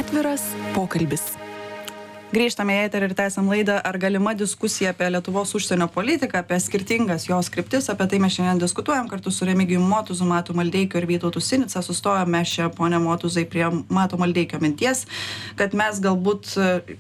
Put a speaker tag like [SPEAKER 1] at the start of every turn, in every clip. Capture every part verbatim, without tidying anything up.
[SPEAKER 1] Atviras pokalbis. Grįžtame į eterį ir tęsiam laidą, ar galima diskusija apie Lietuvos užsienio politiką, apie skirtingas jos kryptis, apie tai mes šiandien diskutuojam kartu su Remigijum Motuzu, Matu Maldeikiu ir Vytautu Sinica. Sustojame čia, ponia Motuzai, prie Mato Maldeikio minties, kad mes galbūt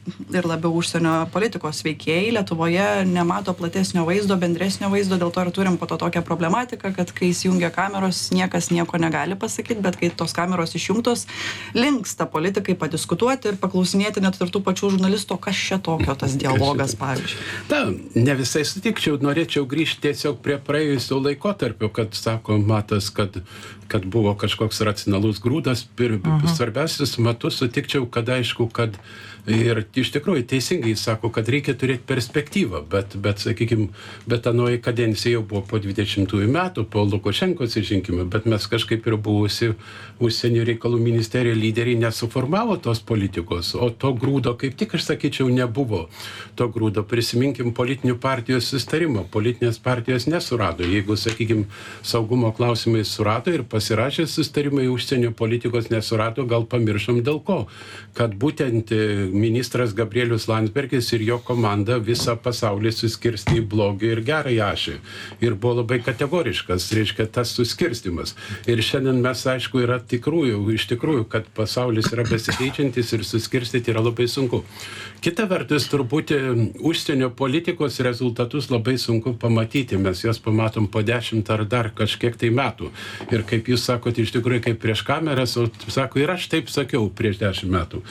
[SPEAKER 1] ir labiau užsienio politikos veikėjai Lietuvoje nemato platesnio vaizdo, bendresnio vaizdo, dėl to ir turim po to tokią problematiką, kad kai įsijungia kameros, niekas nieko negali pasakyti, bet kai tos kameros išjungtos, linksta politikai padiskutuoti ir paklausinėti net ir tų pačių žurnalistų, to kas čia tokio tas dialogas, pavyzdžiui.
[SPEAKER 2] Na, ne visai sutikčiau, norėčiau grįžti tiesiog prie praėjusio laikotarpio, kad sako Matas, kad, kad buvo kažkoks racionalus grūdas. Ir svarbiausias Matu sutikčiau, kad aišku, kad ir iš tikrųjų teisingai sako, kad reikia turėti perspektyvą, bet, bet sakykime, bet anoji kadencija jau buvo po dvidešimtųjų metų, po Lukašenkos išrinkimo, bet mes kažkaip ir buvusi užsienio reikalų ministerija lyderiai nesuformavo tos politikos, o to grūdo, kaip tik aš sakyčiau, nebuvo to grūdo. Prisiminkim politinių partijų sustarimą. Politinės partijos nesurado. Jeigu, sakykime, saugumo klausimai surado ir pasirašė sustarimai, užsienio politikos nesurado, gal pamiršom dėl ko. Kad būtent ministras Gabrielius Landsbergis ir jo komanda visą pasaulį suskirstė į blogį ir gerą ašį. Ir buvo labai kategoriškas, reiškia, tas suskirstimas. Ir šiandien mes, aišku, yra tikrųjų, iš tikrųjų, kad pasaulis yra besikeičiantis ir suskirstyti yra labai sunku. Kita vertus, turbūt užsienio politikos rezultatus labai sunku pamatyti. Mes juos pamatom po dešimt ar dar kažkiek tai metų. Ir kaip jūs sakote, iš tikrųjų, kaip prieš kameras, o sako, ir aš taip sakiau prieš dešimt metų.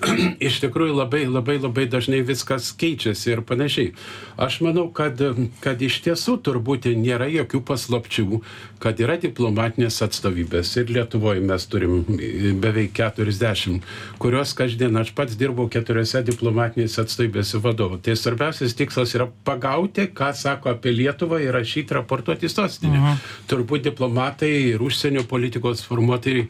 [SPEAKER 2] Iš tikrųjų, labai, labai, labai dažnai viskas keičiasi ir panašiai. Aš manau, kad, kad iš tiesų turbūt nėra jokių paslapčių, kad yra diplomatinės atstovybės. Ir Lietuvoje mes turim beveik keturiasdešimt, kurios kasdien, aš pats dirbau keturiose diplomatinės atstovybėse vadovu. Tai svarbiausias tikslas yra pagauti, ką sako apie Lietuvą ir rašyti, raportuoti į sostinę. Mhm. Turbūt diplomatai ir užsienio politikos formuotojai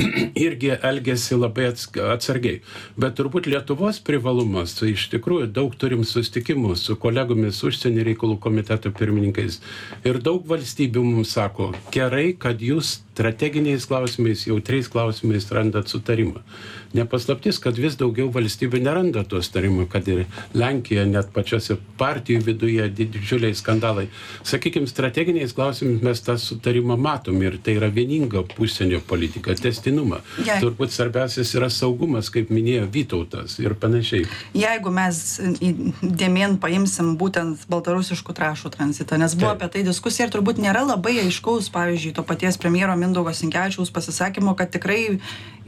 [SPEAKER 2] irgi elgesi labai atsargiai. Bet turbūt Lietuvos privalumas, iš tikrųjų daug turim susitikimų su kolegomis užsienio reikalų komiteto pirmininkais. Ir daug valstybių mums sako, gerai, kad jūs strateginiais klausimais, jautriais klausimais randat sutarimą. Nepaslaptis, kad vis daugiau valstybių neranda to sutarimo, kad ir Lenkija, net pačiose partijų viduje didžiuliai skandalai. Sakykime, strateginiais klausimais mes tą sutarimą matom ir tai yra vieninga užsienio politika, testinumą. Jei... Turbūt svarbiausias yra saugumas, kaip minėjo Vytautas ir panašiai.
[SPEAKER 1] Jeigu mes dėmėn paimsim būtent baltarusiškų trąšų tranzitą, nes buvo Taip. Apie tai diskusija ir turbūt nėra labai aiškaus, pavyzdžiui, to paties premjero Mindaugo Sinkevičiaus pasisakymo, kad tikrai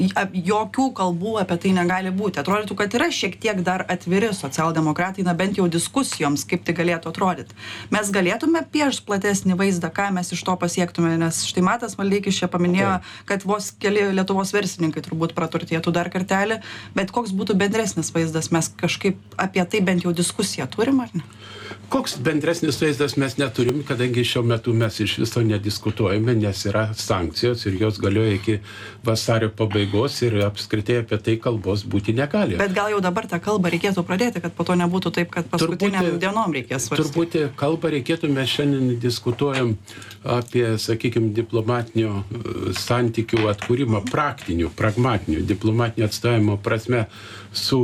[SPEAKER 1] jokių kalbų apie tai negali būti. Atrodytų, kad yra šiek tiek dar atviri socialdemokratai, na bent jau diskusijoms, kaip tai galėtų atrodyti. Mes galėtume piešti platesnį vaizdą, ką mes iš to pasiektume, nes štai Matas Maldeikis čia paminėjo, kad vos keli Lietuvos verslininkai turbūt praturtėtų dar kartelį, bet koks būtų bendresnis vaizdas, mes kažkaip apie tai bent jau diskusiją turim, ar ne?
[SPEAKER 2] Koks bendresnis vaizdas mes neturim, kadangi šiuo metu mes iš viso nediskutuojame, nes yra sankcijos ir jos galioja iki vasario pabaigos ir apskritai apie tai kalbos būti negali.
[SPEAKER 1] Bet gal jau dabar tą kalbą reikėtų pradėti, kad po to nebūtų taip, kad paskutiniam turbūt, dienom reikės svarstyti.
[SPEAKER 2] Turbūt kalbą reikėtų, mes šiandien diskutuojam apie, sakykime, diplomatinio santykių atkūrimą, praktinių, pragmatinių, diplomatinio atstovimo prasme su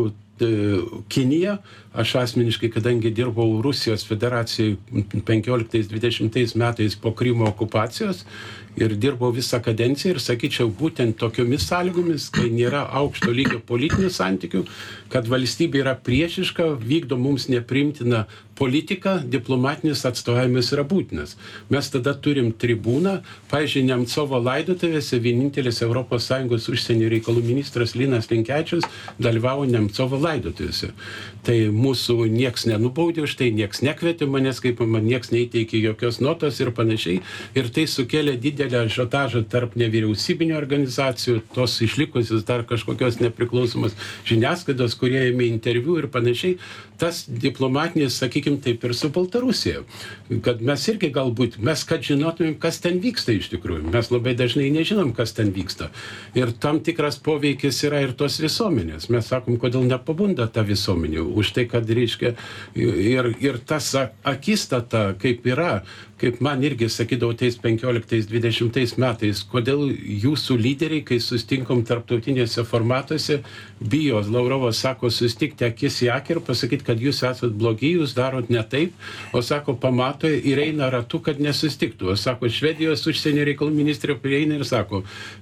[SPEAKER 2] Kinija. Aš asmeniškai, kadangi dirbau Rusijos federacijai penkioliktais dvidešimtais metais po Krymo okupacijos ir dirbau visą kadenciją ir sakyčiau, būtent tokiomis sąlygomis, kai nėra aukšto lygio politinių santykių, kad valstybė yra priešiška, vykdo mums nepriimtiną politiką, diplomatinis atstovavimas yra būtinas. Mes tada turim tribūną, pavyzdžiui, Nemcovo laidotuvėse vienintelis Europos Sąjungos užsienio reikalų ministras Linas Linkevičius dalyvavo Nemcovo laidotuvėse. Tai mūsų nieks nenubaudė už tai, nieks nekvietė manęs, kaip man nieks neįteikė jokios notos ir panašiai. Ir tai sukėlė didelę ažiotažą tarp nevyriausybinių organizacijų, tos išlikusios dar kažkokios nepriklausomos žiniasklaidos, kurie ėmė interviu ir panašiai. Tas diplomatinis, sakykime, taip ir su Baltarusija. Kad mes irgi galbūt, mes kad žinotumėm, kas ten vyksta iš tikrųjų. Mes labai dažnai nežinom, kas ten vyksta. Ir tam tikras poveikis yra ir tos visuomenės. Mes sakom, kodėl nepabunda ta visuomenė. Už tai, kad reiškia ir, ir tas akistata, kaip yra, kaip man irgi sakydavo tais penkioliktais dvidešimtais metais, kodėl jūsų lyderiai, kai sustinkom tarptautinėse formatuose, bijo, Lavrovas sako, sustikti akis į akį ir pasakyti, kad jūs esat blogi, jūs darot ne taip, o sako, pamato ir eina ratu, kad nesustiktų. O sako, Švedijos užsienio reikalų ministrė prieina ir sako,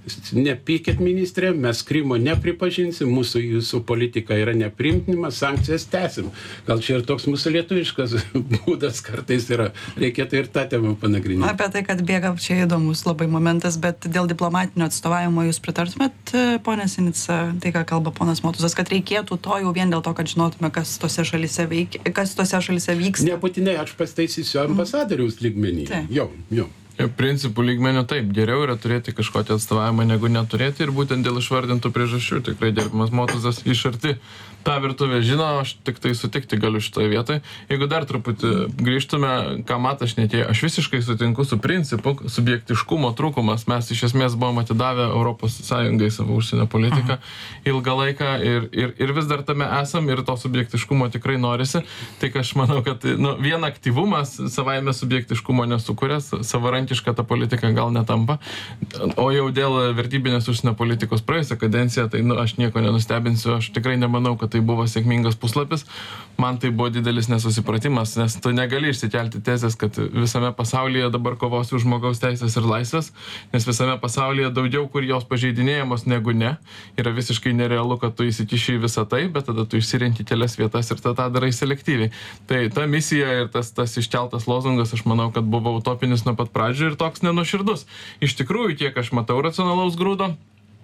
[SPEAKER 2] nepykit ministrė, mes Krymo nepripažinsim, mūsų jūsų politika yra neprimtinima, sankcijas tęsim. Gal čia ir toks mūsų lietuviškas būdas kartais yra. Reikėtų ir tą temą panagrinėti.
[SPEAKER 1] Apie tai, kad bėga čia įdomus labai momentas, bet dėl diplomatinio atstovavimo jūs pritartumėt, ponė Sinica, tai ką kalba ponas Motuzas, kad reikėtų to jau vien dėl to, kad žinotume, kas tose šalyse veikia, kas tose šalyse vyksta.
[SPEAKER 2] Nebūtinai aš pastaisysiu ambasadoriaus lygmenį.
[SPEAKER 1] Tai.
[SPEAKER 2] Jau, jau.
[SPEAKER 3] Principų lygmenių taip, geriau yra turėti kažkokį atstovavimą negu neturėti ir būtent dėl išvardintų priežasčių tikrai gerbiamas Motuzas iš arti tą virtuvę žino, aš tik tai sutikti galiu šitoje vietoje. Jeigu dar truputį grįžtume, ką Matas šnekėjo, aš visiškai sutinku su principu, subjektiškumo trūkumas. Mes iš esmės buvom atidavę Europos Sąjungai savo užsienio politiką ilgą laiką ir, ir, ir vis dar tame esam ir to subjektiškumo tikrai norisi. Tik aš manau, kad nu, vien aktyvumas savaime subjektiškumo nesukuria, savarankiška ta politika gal netampa. O jau dėl vertybinės užsienio politikos praėjusią kadenciją, tai nu, aš nieko nenustebinsiu, aš tikrai nemanau, kad tai buvo sėkmingas puslapis. Man tai buvo didelis nesusipratimas, nes tu negali išsikelti tezės, kad visame pasaulyje dabar kovosi už žmogaus teisės ir laisvės, nes visame pasaulyje daugiau kur jos pažeidinėjamos negu ne. Yra visiškai nerealu, kad tu įsikiši į visą tai, bet tada tu išsirenki kelias vietas ir tą darai selektyviai. Tai ta misija ir tas, tas iškeltas lozungas, aš manau, kad buvo utopinis nuo pat pradžių ir toks nenuoširdus. Iš tikrųjų, kiek aš matau racionalaus grūdo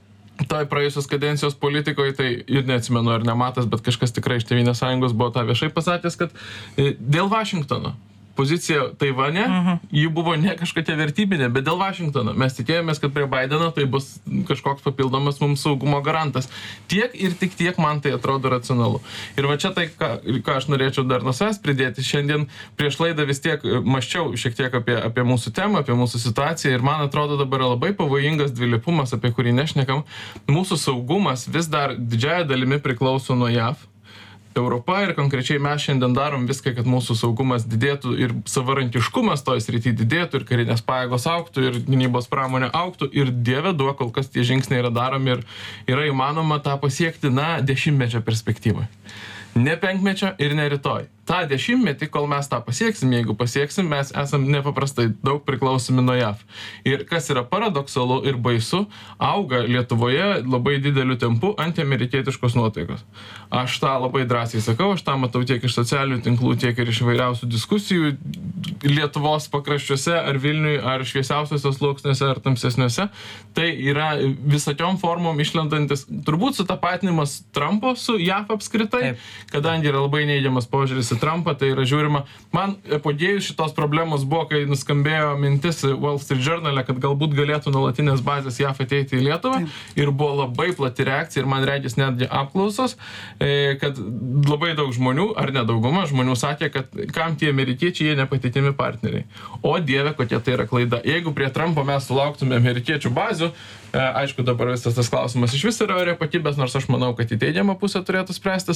[SPEAKER 3] toj praėjusios kadencijos politikoje, tai ir neatsimenu ar nematas, bet kažkas tikrai iš Tėvynės sąjungos buvo tą viešai pasakęs, kad dėl Vašingtono pozicija Taivane, uh-huh. ji buvo ne kažkokia vertybinė, bet dėl Vašingtono. Mes tikėjomės, kad prie Baideno tai bus kažkoks papildomas mums saugumo garantas. Tiek ir tik tiek man tai atrodo racionalu. Ir va čia tai, ką, ką aš norėčiau dar nuo savęs pridėti, šiandien prieš laidą vis tiek mąsčiau šiek tiek apie, apie mūsų temą, apie mūsų situaciją ir man atrodo dabar labai pavojingas dvilypumas, apie kurį nešnekam. Mūsų saugumas vis dar didžiąja dalimi priklauso nuo J A V. Europa ir konkrečiai mes šiandien darom viską, kad mūsų saugumas didėtų ir savarankiškumas toj srity didėtų ir karinės pajėgos augtų ir gynybos pramonė augtų ir dieve duok, kol kas tie žingsniai yra daromi ir yra įmanoma tą pasiekti, na, dešimtmečio perspektyvoje. Ne penkmečio ir ne rytoj. tą dešimtmetį, kol mes tą pasieksim, jeigu pasieksim, mes esam nepaprastai daug priklausomi nuo J A V. Ir kas yra paradoksalu ir baisu, auga Lietuvoje labai dideliu tempu antiamerikietiškos nuotaikos. Aš tą labai drąsiai sakau, aš tą matau tiek iš socialinių tinklų, tiek ir iš įvairiausių diskusijų Lietuvos pakraščiuose, ar Vilniui, ar šviesiausiuose sluoksniuose, ar tamsesniuose. Tai yra visokiom formom išlendantis, turbūt sutapatinimas Trumpo su J A V apskritai, Taip. Kadangi yra labai neigiamas požiūris į Trumpą, tai yra žiūrima. Man podėjus šitos problemos buvo, kai nuskambėjo mintis Wall Street Journal'e, kad galbūt galėtų nuolatinės bazės J A V ateiti į Lietuvą. Taip. Ir buvo labai plati reakcija ir man regis netgi apklausos, kad labai daug žmonių, ar nedauguma žmonių sakė, kad kam tie amerikiečiai, jie nepatikimi partneriai. O dieve, kokia tai yra klaida. Jeigu prie Trumpo mes sulauktume amerikiečių bazių, aišku, dabar visas tas klausimas iš vis yra ore pakibęs, nors aš manau, kad į teigiamą pusę turėtų spręstis,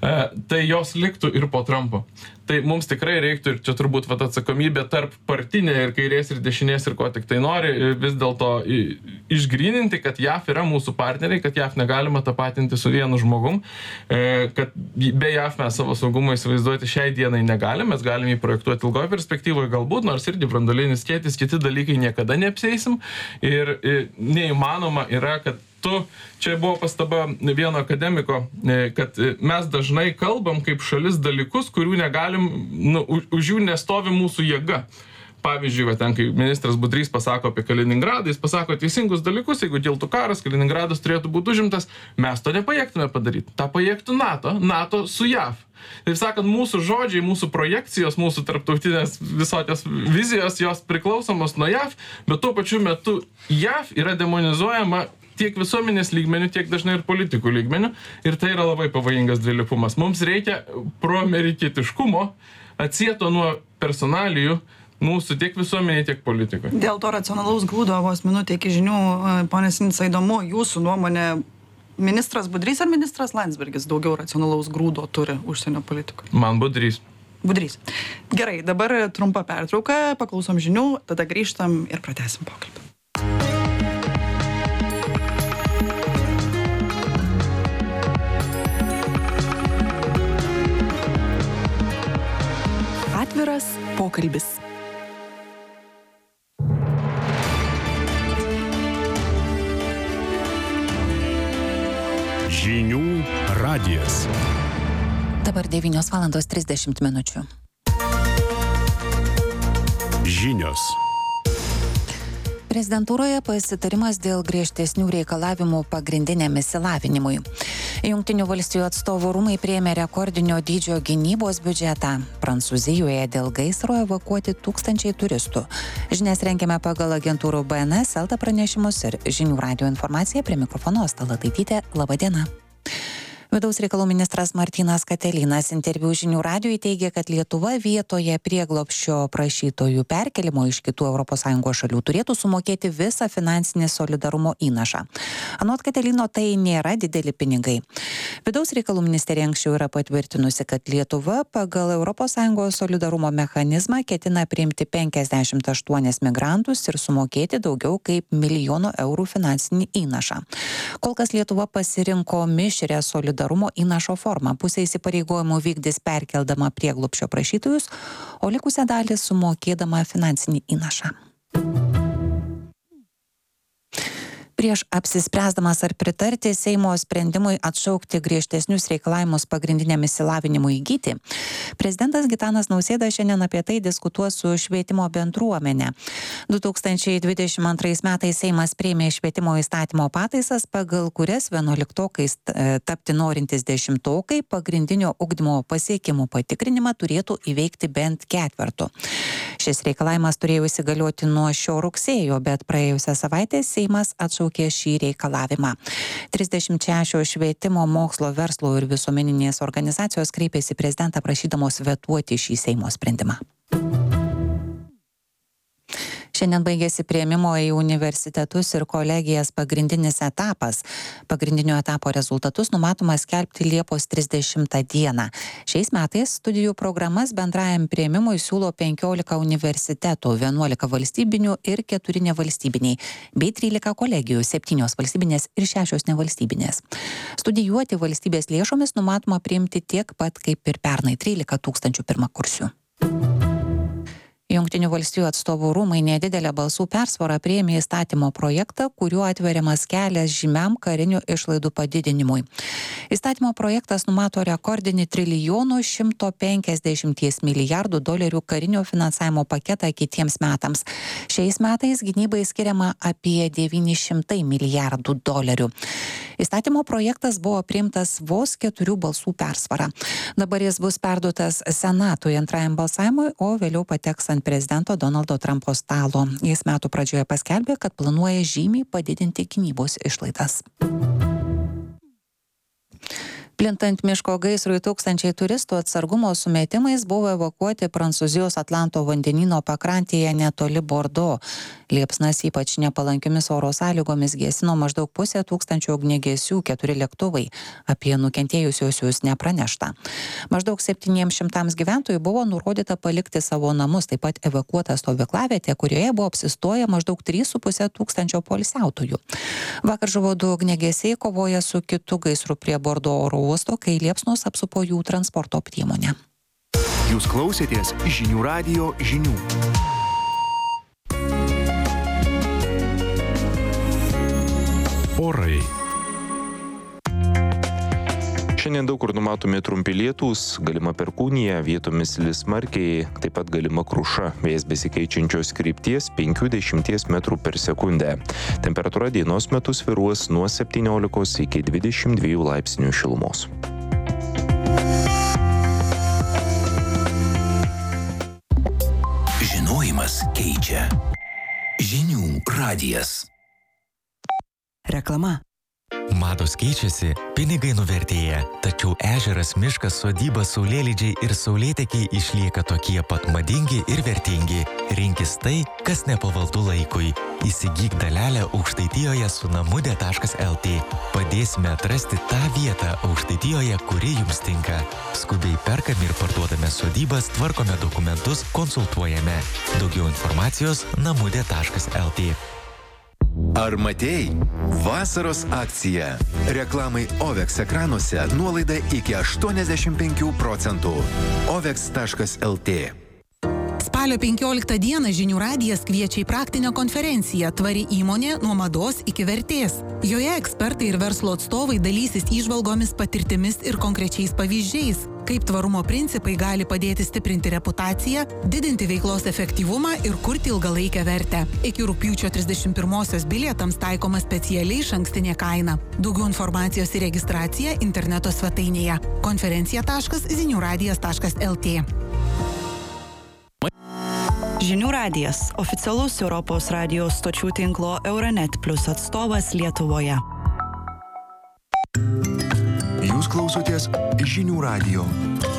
[SPEAKER 3] tai jos liktų ir po Trumpo. Tai mums tikrai reiktų, ir čia turbūt vat, atsakomybė tarp partinė ir kairės ir dešinės ir ko tik tai nori, vis dėlto išgryninti, kad J A V yra mūsų partneriai, kad J A V negalima tapatinti su vienu žmogum, kad be J A V mes savo saugumą įsivaizduoti šiai dienai negalim, mes galim jį projektuoti ilgoje perspektyvoje galbūt, nors irgi branduolinis skėtis, kiti dalykai niekada neapseisim ir neįmanoma yra, kad tu, čia buvo pastaba vieno akademiko, kad mes dažnai kalbam kaip šalis dalykus, kurių negalim, nu, už jų nestovi mūsų jėga. Pavyzdžiui, va, ten, kai ministras Budrys pasako apie Kaliningradą, jis pasako teisingus dalykus, jeigu kiltų karas, Kaliningradas turėtų būti užimtas, mes to nepajėgtume padaryti. Ta pajėgtų NATO, NATO su J A V. Taip sakant, mūsų žodžiai, mūsų projekcijos, mūsų tarptautinės visokios vizijos, jos priklausomos nuo J A V, bet tuo pačiu metu J A V yra demonizuojama tiek visuomenės lygmenių, tiek dažnai ir politikų lygmenių. Ir tai yra labai pavojingas dvilypumas. Mums reikia proamerikietiškumo, atsieto nuo personalijų, mūsų tiek visuomenė, tiek politikoje.
[SPEAKER 1] Dėl to racionalaus grūdo vos minutė iki žinių, ponė Sinica, įdomu, jūsų nuomonė, ministras Budrys ar ministras Landsbergis daugiau racionalaus grūdo turi užsienio politikoje?
[SPEAKER 3] Man Budrys.
[SPEAKER 1] Budrys. Gerai, dabar trumpa pertrauka, paklausom žinių, tada grįžtam ir pratęsim pokalbį. Atviras pokalbis.
[SPEAKER 4] Žinių radijas.
[SPEAKER 5] Dabar devynios valandos trisdešimt minučių.
[SPEAKER 4] Žinios.
[SPEAKER 5] Prezidentūroje pasitarimas dėl griežtesnių reikalavimų pagrindiniam išsilavinimui. Jungtinių valstijų atstovų rūmai priėmė rekordinio dydžio gynybos biudžetą. Prancūzijoje dėl gaisro evakuoti tūkstančiai turistų. Žinias rengiame pagal agentūrų B N S, Elta pranešimus ir Žinių radijo informaciją. Prie mikrofono Asta Lataitytė. Labą dieną. Vidaus reikalų ministras Martynas Katelinas interviu Žinių radijui teigė, kad Lietuva vietoje prieglobsčio prašytojų perkelimo iš kitų Europos Sąjungos šalių turėtų sumokėti visą finansinį solidarumo įnašą. Anot Katelino, tai nėra dideli pinigai. Vidaus reikalų ministerija anksčiau yra patvirtinusi, kad Lietuva pagal Europos Sąjungos solidarumo mechanizmą ketina priimti penkiasdešimt aštuonis migrantus ir sumokėti daugiau kaip milijono eurų finansinį įnašą. Kol kas Lietuva pasirinko mišrią solidarumo Darumo įnašo formą. Pusė įsipareigojimų vykdys perkeldama prieglobsčio prašytojus, o likusią dalį sumokėdama finansinį įnašą. Prieš apsispręsdamas ar pritarti Seimo sprendimui atšaukti griežtesnius reikalavimus pagrindiniam išsilavinimui įgyti, prezidentas Gitanas Nausėda šiandien apie tai diskutuos su švietimo bendruomenė. du tūkstančiai dvidešimt antrais metais Seimas priėmė švietimo įstatymo pataisas, pagal kurias vienuoliktokais tapti norintys dešimtokai pagrindinio ugdymo pasiekimų patikrinimą turėtų įveikti bent ketvertu. Šis reikalavimas turėjo įsigalioti nuo šio rugsėjo, bet praėjusią savaitę Seimas atšaukė šį reikalavimą. trisdešimt šešios švietimo, mokslo, verslo ir visuomeninės organizacijos kreipėsi prezidentą prašydamos vetuoti šį Seimo sprendimą. Šiandien baigėsi priėmimo į universitetus ir kolegijas pagrindinis etapas. Pagrindinio etapo rezultatus numatoma skelbti Liepos trisdešimtą dieną. Šiais metais studijų programas bendrajam priėmimui siūlo penkiolika universitetų, vienuolika valstybinių ir keturi nevalstybiniai, bei trylika kolegijų, septynios valstybinės ir šešios nevalstybinės. Studijuoti valstybės lėšomis numatoma priimti tiek pat kaip ir pernai trylika tūkstančių pirmakursių. Jungtinių valstijų atstovų rūmai nedidelę balsų persvarą priėmė įstatymo projektą, kuriuo atveriamas kelias žymiam karinių išlaidų padidinimui. Įstatymo projektas numato rekordinį trilijonų šimto penkiasdešimties milijardų dolerių karinio finansavimo paketą kitiems metams. Šiais metais gynybai skiriama apie devyni šimtai milijardų dolerių. Įstatymo projektas buvo priimtas vos keturių balsų persvara. Dabar jis bus perduotas Senatui antrajam balsavimui, o vėliau pateks ant prezidento Donaldo Trumpo stalo. Jis metų pradžioje paskelbė, kad planuoja žymiai padidinti gynybos išlaidas. Plintant miško gaisrui tūkstančiai turistų atsargumo sumetimais buvo evakuoti Prancūzijos Atlanto vandenyno pakrantėje netoli Bordo. Liepsnas ypač nepalankiomis oro sąlygomis gesino maždaug pusę tūkstančio ugniagesių, keturi lėktuvai. Apie nukentėjusiuosius nepranešta. Maždaug septyniems šimtams gyventojų buvo nurodyta palikti savo namus, taip pat evakuota stovyklavietė, kurioje buvo apsistoję maždaug trys su puse tūkstančio poilsiautojų. Vakar žuvo du ugniagesiai, kovoja su kitu gaisru prie Bordo oro uosto, kai liepsnos apsupo jų transporto priemonę.
[SPEAKER 4] Jūs klausėtės Žinių radijo žinių. Orai.
[SPEAKER 6] Šiandien daug kur numatomi trumpi lietūs, galima perkūnija, vietomis lis smarkiai, taip pat galima kruša, vėjas besikeičiančios krypties penkių dešimties metrų per sekundę. Temperatūra dienos metu svyruos nuo septyniolikos iki dvidešimt dviejų laipsnių šilumos.
[SPEAKER 7] Žinojimas keičia. Žinių radijas.
[SPEAKER 8] Reklama.
[SPEAKER 7] Mados keičiasi, pinigai nuvertėja, tačiau ežeras, miškas, sodyba, saulėlydžiai ir saulėtekiai išlieka tokie pat madingi ir vertingi. Rinkis tai, kas nepavaldu laikui. Įsigyk dalelę Aukštaitijoje su namude taškas lt. Padėsime atrasti tą vietą Aukštaitijoje, kuri jums tinka. Skubiai perkame ir parduodame sodybas, tvarkome dokumentus, konsultuojame. Daugiau informacijos namude taškas lt.
[SPEAKER 8] Ar matei? Vasaros akcija. Reklamai Ovex ekranuose nuolaida iki aštuoniasdešimt penkių procentų. ovex taškas lt.
[SPEAKER 9] Spalio penkioliktą dieną Žinių radijas kviečia į praktinę konferenciją Tvari įmonė nuo mados iki vertės. Joje ekspertai ir verslo atstovai dalysis įžvalgomis, patirtimis ir konkrečiais pavyzdžiais, kaip tvarumo principai gali padėti stiprinti reputaciją, didinti veiklos efektyvumą ir kurti ilgalaikę vertę. Iki rugpjūčio trisdešimt pirmosios bilietams taikoma specialiai išankstinė kaina. Daugiau informacijos ir registracija interneto svetainėje konferencija taškas zinių radijas taškas lt.
[SPEAKER 1] Žinių radijas – oficialus Europos radijos stočių tinklo Euronet Plus atstovas Lietuvoje.
[SPEAKER 4] Jūs klausotės Žinių radijo.